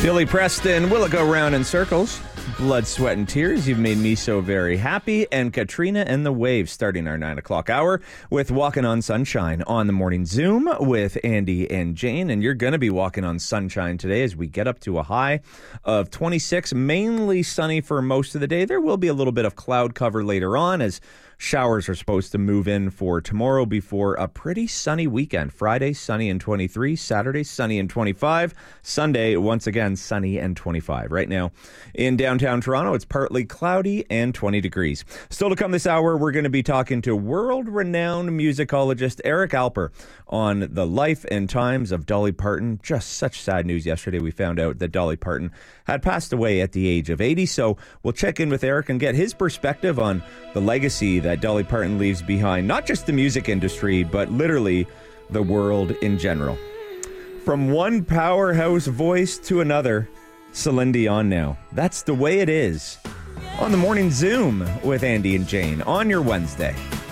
Billy Preston, will it go round in circles? Blood, sweat, and tears, you've made me so very happy. And Katrina and the Waves starting our 9 o'clock hour with Walking on Sunshine on the Morning Zoom with Andy and Jane. And you're going to be walking on sunshine today as we get up to a high of 26, mainly sunny for most of the day. There will be a little bit of cloud cover later on as showers are supposed to move in for tomorrow before a pretty sunny weekend. Friday, sunny and 23. Saturday, sunny and 25. Sunday, once again, sunny and 25. Right now in downtown Toronto, it's partly cloudy and 20 degrees. Still to come this hour, we're going to be talking to world-renowned musicologist Eric Alper on the life and times of Dolly Parton. Just such sad news yesterday. We found out that Dolly Parton had passed away at the age of 80. So we'll check in with Eric and get his perspective on the legacy that Dolly Parton leaves behind, not just the music industry, but literally the world in general. From one powerhouse voice to another, Celine Dion now. That's the way it is. On the Morning Zoom with Andy and Jane on your Wednesday.